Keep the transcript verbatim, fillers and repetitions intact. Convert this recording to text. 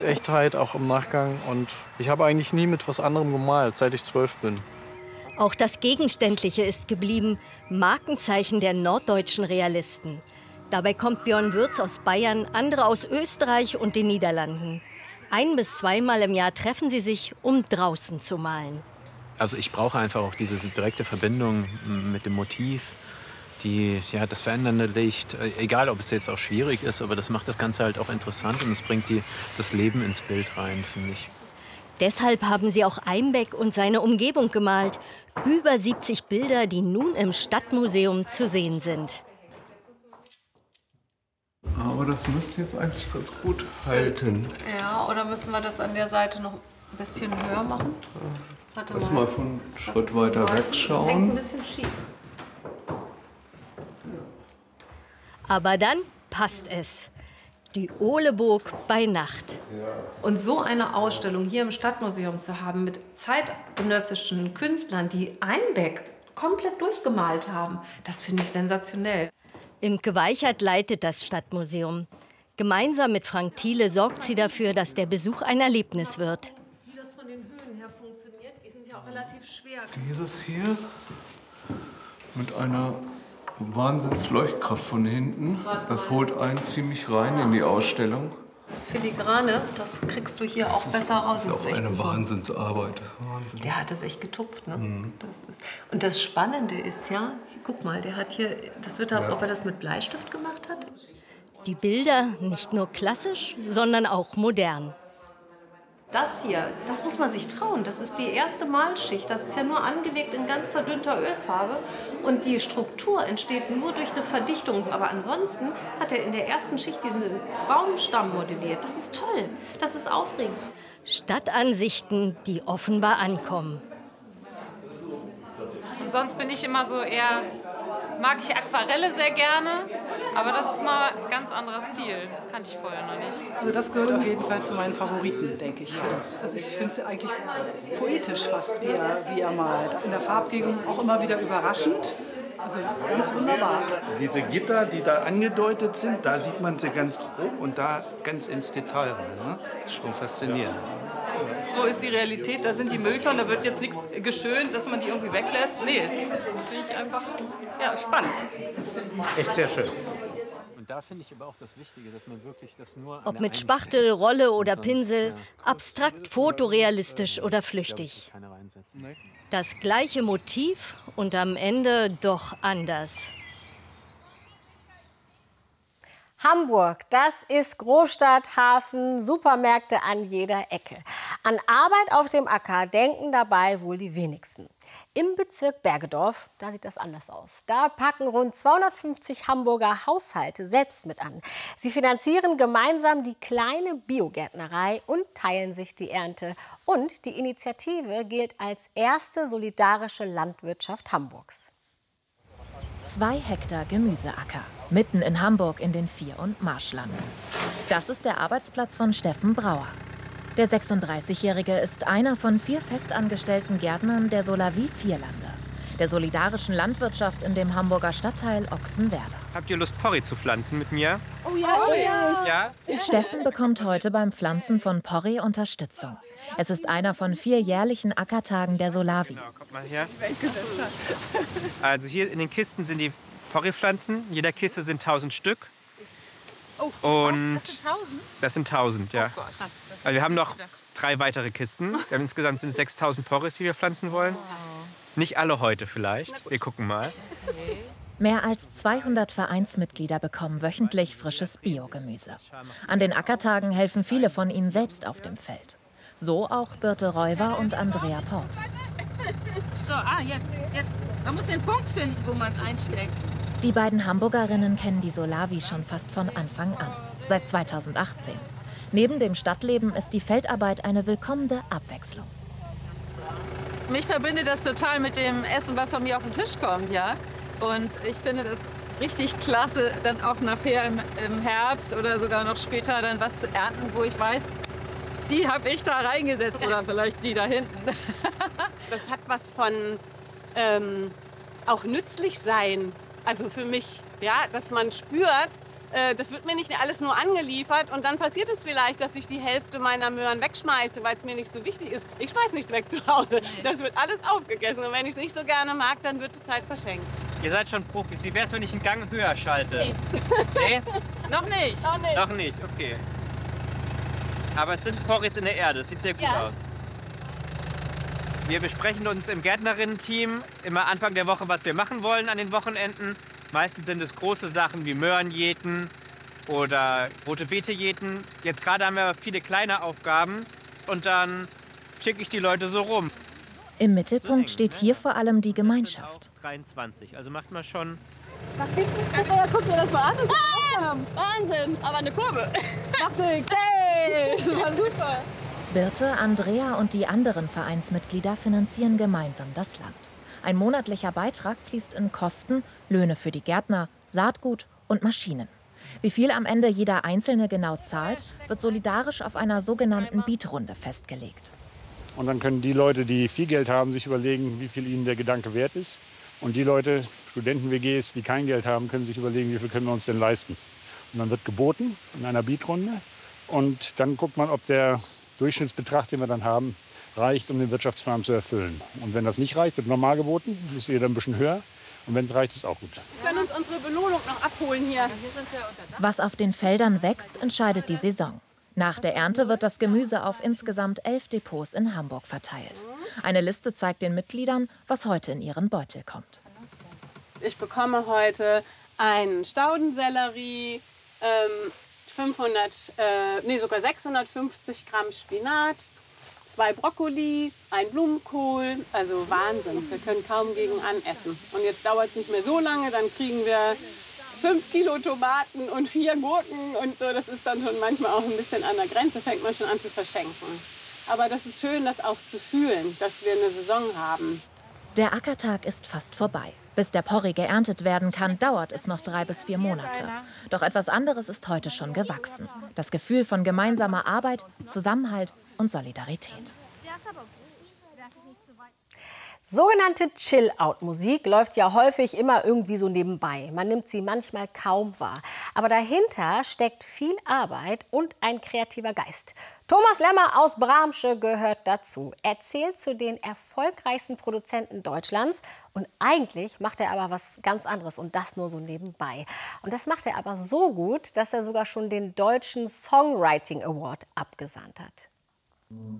Echtheit auch im Nachgang und ich habe eigentlich nie mit was anderem gemalt, seit ich zwölf bin. Auch das Gegenständliche ist geblieben, Markenzeichen der norddeutschen Realisten. Dabei kommt Björn Würz aus Bayern, andere aus Österreich und den Niederlanden. Ein- bis zweimal im Jahr treffen sie sich, um draußen zu malen. Also ich brauche einfach auch diese direkte Verbindung mit dem Motiv, die, ja, das verändernde Licht. Egal, ob es jetzt auch schwierig ist, aber das macht das Ganze halt auch interessant und es bringt die, das Leben ins Bild rein, finde ich. Deshalb haben sie auch Einbeck und seine Umgebung gemalt. Über siebzig Bilder, die nun im Stadtmuseum zu sehen sind. Aber das müsste jetzt eigentlich ganz gut halten. Ja, oder müssen wir das an der Seite noch ein bisschen höher machen? Warte Lass mal. mal von einen Schritt weiter wegschauen. Das hängt ein bisschen schief. Aber dann passt es. Die Ohleburg bei Nacht. Und so eine Ausstellung hier im Stadtmuseum zu haben mit zeitgenössischen Künstlern, die Einbeck komplett durchgemalt haben, das finde ich sensationell. Imke Weichert leitet das Stadtmuseum. Gemeinsam mit Frank Thiele sorgt sie dafür, dass der Besuch ein Erlebnis wird. Wie das von den Höhen her funktioniert, die sind ja auch relativ schwer. Dieses hier mit einer Wahnsinnsleuchtkraft von hinten, das holt einen ziemlich rein in die Ausstellung. Das Filigrane, das kriegst du hier auch besser raus. Das ist auch echt eine super. Wahnsinnsarbeit. Wahnsinn. Der hat das echt getupft, ne? Mhm. Das ist, und das Spannende ist ja, guck mal, der hat hier, das wird da, Ja. ob er das mit Bleistift gemacht hat? Die Bilder nicht nur klassisch, sondern auch modern. Das hier, das muss man sich trauen. Das ist die erste Malschicht. Das ist ja nur angelegt in ganz verdünnter Ölfarbe. Und die Struktur entsteht nur durch eine Verdichtung. Aber ansonsten hat er in der ersten Schicht diesen Baumstamm modelliert. Das ist toll. Das ist aufregend. Stadtansichten, die offenbar ankommen. Und sonst bin ich immer so eher, mag ich Aquarelle sehr gerne, aber das ist mal ein ganz anderer Stil. Kannte ich vorher noch nicht. Also das gehört auf jeden Fall zu meinen Favoriten, denke ich. Also ich finde es eigentlich poetisch fast, wie er, wie er malt. In der Farbgebung auch immer wieder überraschend. Also ganz wunderbar. Diese Gitter, die da angedeutet sind, da sieht man sie ganz grob und da ganz ins Detail rein. Ne? Das ist schon faszinierend. So ist die Realität, da sind die Mülltonnen, da wird jetzt nichts geschönt, dass man die irgendwie weglässt. Nee, finde ich einfach ja, spannend. Echt sehr schön. Und da finde ich aber auch das Wichtige, dass man wirklich das nur an Ob der mit einen Spachtel, Stelle Rolle oder und sonst, Pinsel, ja, abstrakt, fotorealistisch oder flüchtig. keine reinsetzen. Das gleiche Motiv und am Ende doch anders. Hamburg, das ist Großstadt, Hafen, Supermärkte an jeder Ecke. An Arbeit auf dem Acker denken dabei wohl die wenigsten. Im Bezirk Bergedorf, da sieht das anders aus. Da packen rund zweihundertfünfzig Hamburger Haushalte selbst mit an. Sie finanzieren gemeinsam die kleine Biogärtnerei und teilen sich die Ernte. Und die Initiative gilt als erste solidarische Landwirtschaft Hamburgs. Zwei Hektar Gemüseacker, mitten in Hamburg in den Vier- und Marschlanden. Das ist der Arbeitsplatz von Steffen Brauer. Der sechsunddreißigjährige ist einer von vier festangestellten Gärtnern der Solavi Vierlande, der solidarischen Landwirtschaft in dem Hamburger Stadtteil Ochsenwerder. Habt ihr Lust, Porree zu pflanzen mit mir? Oh ja, oh ja. Ja? Steffen bekommt heute beim Pflanzen von Porree Unterstützung. Es ist einer von vier jährlichen Ackertagen der Solavi. Genau, kommt mal her. Also hier in den Kisten sind die Porree-Pflanzen. In jeder Kiste sind tausend Stück. Oh, Und das sind tausend? das sind tausend, ja. Oh Gott, krass. Das Also wir haben noch gedacht. drei weitere Kisten. Wir haben insgesamt sind es sechstausend Porrees, die wir pflanzen wollen. Nicht alle heute vielleicht. Wir gucken mal. Mehr als zweihundert Vereinsmitglieder bekommen wöchentlich frisches Biogemüse. An den Ackertagen helfen viele von ihnen selbst auf dem Feld. So auch Birte Reuwer und Andrea Porps. So, ah, jetzt, jetzt. Man muss den Punkt finden, wo man es einsteckt. Die beiden Hamburgerinnen kennen die Solavi schon fast von Anfang an, seit zweitausendachtzehn. Neben dem Stadtleben ist die Feldarbeit eine willkommene Abwechslung. Mich verbindet das total mit dem Essen, was von mir auf den Tisch kommt, ja. Und ich finde das richtig klasse, dann auch nachher im, im Herbst oder sogar noch später dann was zu ernten, wo ich weiß, die habe ich da reingesetzt oder vielleicht die da hinten. Das hat was von ähm, auch nützlich sein. Also für mich, ja, dass man spürt, äh, das wird mir nicht alles nur angeliefert und dann passiert es vielleicht, dass ich die Hälfte meiner Möhren wegschmeiße, weil es mir nicht so wichtig ist. Ich schmeiß nichts weg zu Hause. Das wird alles aufgegessen und wenn ich es nicht so gerne mag, dann wird es halt verschenkt. Ihr seid schon Profis. Wie wäre es, wenn ich einen Gang höher schalte? Nee. Nee? Noch nicht. Noch nicht. Noch nicht, okay. Aber es sind Porris in der Erde. Das sieht sehr gut Ja. aus. Wir besprechen uns im Gärtnerinnen-Team immer Anfang der Woche, was wir machen wollen an den Wochenenden. Meistens sind es große Sachen wie Möhren jäten oder rote Beete jäten. Jetzt gerade haben wir aber viele kleine Aufgaben und dann schicke ich die Leute so rum. Im Mittelpunkt steht hier vor allem die Gemeinschaft. dreiundzwanzig, also macht man schon. Nach hinten, ja, guck dir das mal an, das ah, Wahnsinn, aber eine Kurve. Macht nix. Hey, das war super. Birte, Andrea und die anderen Vereinsmitglieder finanzieren gemeinsam das Land. Ein monatlicher Beitrag fließt in Kosten, Löhne für die Gärtner, Saatgut und Maschinen. Wie viel am Ende jeder Einzelne genau zahlt, wird solidarisch auf einer sogenannten Bietrunde festgelegt. Und dann können die Leute, die viel Geld haben, sich überlegen, wie viel ihnen der Gedanke wert ist. Und die Leute, Studenten-W Gs, die kein Geld haben, können sich überlegen, wie viel können wir uns denn leisten. Und dann wird geboten in einer Bietrunde. Und dann guckt man, ob der Durchschnittsbetrag, den wir dann haben, reicht, um den Wirtschaftsplan zu erfüllen. Und wenn das nicht reicht, wird normal geboten, ist jeder ein bisschen höher. Und wenn es reicht, ist auch gut. Wir können uns unsere Belohnung noch abholen hier. Was auf den Feldern wächst, entscheidet die Saison. Nach der Ernte wird das Gemüse auf insgesamt elf Depots in Hamburg verteilt. Eine Liste zeigt den Mitgliedern, was heute in ihren Beutel kommt. Ich bekomme heute einen Staudensellerie, ähm, fünfhundert, äh, nee, sogar sechshundertfünfzig Gramm Spinat, zwei Brokkoli, ein Blumenkohl, also Wahnsinn. Wir können kaum gegen an essen. Und jetzt dauert es nicht mehr so lange, dann kriegen wir fünf Kilo Tomaten und vier Gurken und so. Das ist dann schon manchmal auch ein bisschen an der Grenze, fängt man schon an zu verschenken. Aber das ist schön, das auch zu fühlen, dass wir eine Saison haben. Der Ackertag ist fast vorbei. Bis der Porree geerntet werden kann, dauert es noch drei bis vier Monate. Doch etwas anderes ist heute schon gewachsen. Das Gefühl von gemeinsamer Arbeit, Zusammenhalt und Solidarität. Sogenannte Chill-Out-Musik läuft ja häufig immer irgendwie so nebenbei. Man nimmt sie manchmal kaum wahr. Aber dahinter steckt viel Arbeit und ein kreativer Geist. Thomas Lemmer aus Bramsche gehört dazu. Er zählt zu den erfolgreichsten Produzenten Deutschlands. Und eigentlich macht er aber was ganz anderes und das nur so nebenbei. Und das macht er aber so gut, dass er sogar schon den Deutschen Songwriting Award abgesandt hat.